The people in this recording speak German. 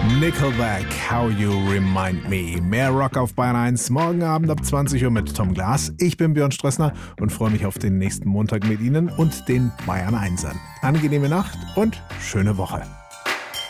Nickelback, How You Remind Me. Mehr Rock auf Bayern 1, morgen Abend ab 20 Uhr mit Tom Glas. Ich bin Björn Strössner und freue mich auf den nächsten Montag mit Ihnen und den Bayern 1ern. Angenehme Nacht und schöne Woche.